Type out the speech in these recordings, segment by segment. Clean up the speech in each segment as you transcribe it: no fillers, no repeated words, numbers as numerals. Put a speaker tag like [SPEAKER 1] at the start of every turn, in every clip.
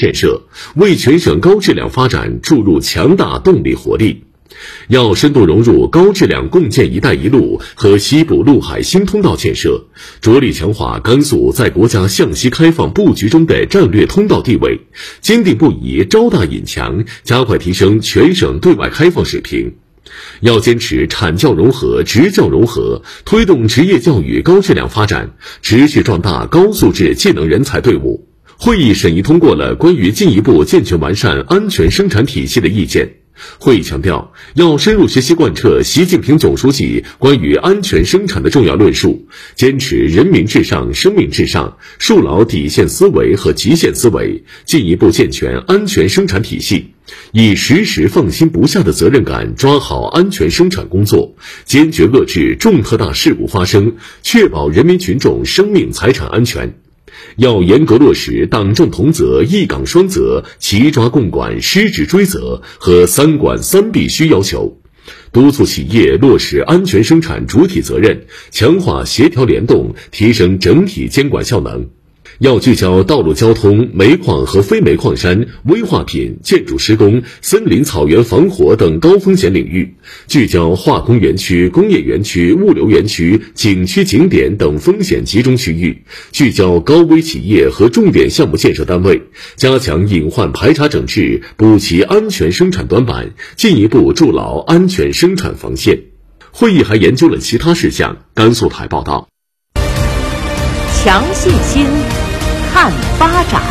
[SPEAKER 1] 建设，为全省高质量发展注入强大动力活力。要深度融入高质量共建“一带一路”和西部陆海新通道建设，着力强化甘肃在国家向西开放布局中的战略通道地位，坚定不移招大引强，加快提升全省对外开放水平。要坚持产教融合、职教融合，推动职业教育高质量发展，持续壮大高素质技能人才队伍。会议审议通过了关于进一步健全完善安全生产体系的意见。会议强调，要深入学习贯彻习近平总书记关于安全生产的重要论述，坚持人民至上、生命至上，树牢底线思维和极限思维，进一步健全安全生产体系，以时时放心不下的责任感抓好安全生产工作，坚决遏制重特大事故发生，确保人民群众生命财产安全。要严格落实党政同责、一岗双责、齐抓共管、失职追责和三管三必须要求，督促企业落实安全生产主体责任，强化协调联动，提升整体监管效能。要聚焦道路交通、煤矿和非煤矿山、危化品、建筑施工、森林草原防火等高风险领域，聚焦化工园区、工业园区、物流园区、景区景点等风险集中区域，聚焦高危企业和重点项目建设单位，加强隐患排查整治，补齐安全生产短板，进一步筑牢安全生产防线。会议还研究了其他事项。甘肃台报道。
[SPEAKER 2] 强信心，看发展。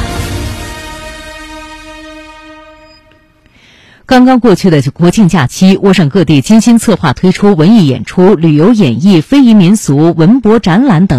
[SPEAKER 2] 刚刚过去的国庆假期，我省各地精心策划推出文艺演出、旅游演绎、非遗民俗、文博展览等